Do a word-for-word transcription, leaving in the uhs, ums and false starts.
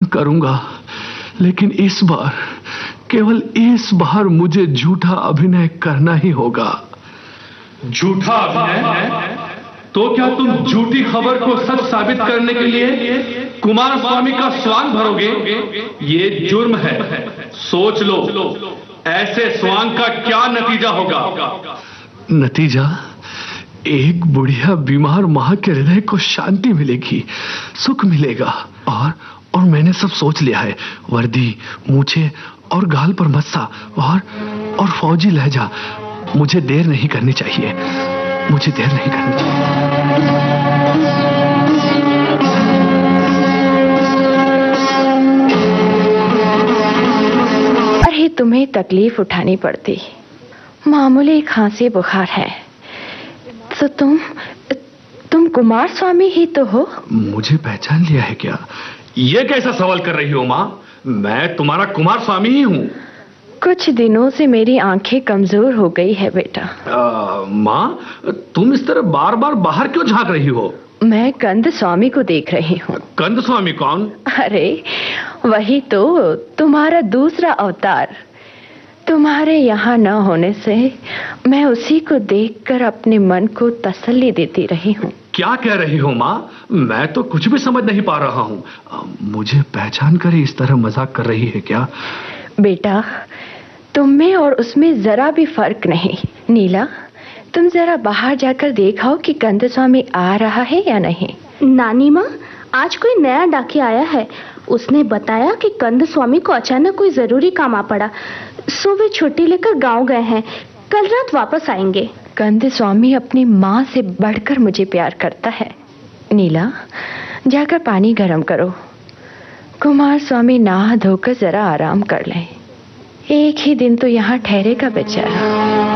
करूंगा, लेकिन इस बार, केवल इस बार मुझे झूठा अभिनय करना ही होगा। झूठा अभिनय? तो क्या तुम झूठी खबर को सच साबित करने के लिए कुमार स्वामी का स्वांग भरोगे? ये जुर्म है, सोच लो, ऐसे स्वांग का क्या नतीजा होगा? नतीजा? एक बुढ़िया बीमार मां के हृदय को शांति मिलेगी, सुख मिलेगा। और और मैंने सब सोच लिया है। वर्दी, मूछे और गाल पर मस्सा और और फौजी लहजा। मुझे देर नहीं करनी चाहिए, मुझे देर नहीं करनी चाहिए। अरे तुम्हें तकलीफ उठानी पड़ती, मामूली खांसी बुखार है। तो तुम तुम कुमार स्वामी ही तो हो? मुझे पहचान लिया है क्या? ये कैसा सवाल कर रही हो माँ? मैं तुम्हारा कुमार स्वामी ही हूँ। कुछ दिनों से मेरी आंखें कमजोर हो गई है बेटा। माँ, तुम इस तरह बार बार बाहर क्यों झांक रही हो? मैं कंद स्वामी को देख रही हूँ। कंद स्वामी कौन? अरे वही तो, तुम्हारा दूसरा अवतार। तुम्हारे यहाँ न होने से मैं उसी को देखकर अपने मन को तसल्ली देती रही हूँ। क्या कह रही हो माँ? मैं तो कुछ भी समझ नहीं पा रहा हूँ। मुझे पहचान कर ही इस तरह मजाक कर रही है क्या? बेटा, तुम में और उसमें जरा भी फर्क नहीं। नीला, तुम जरा बाहर जाकर देखो कि कंद स्वामी आ रहा है या नहीं। नानी माँ, आज कोई नया डाकिया आया है। उसने बताया कि कंद स्वामी को अचानक कोई जरूरी काम आ पड़ा, सो वे छुट्टी लेकर गांव गए हैं। कल रात वापस आएंगे। कंद स्वामी अपनी माँ से बढ़कर मुझे प्यार करता है। नीला, जाकर पानी गर्म करो। कुमार स्वामी नहा धोकर जरा आराम कर लें। एक ही दिन तो यहाँ ठहरेगा बेचारा।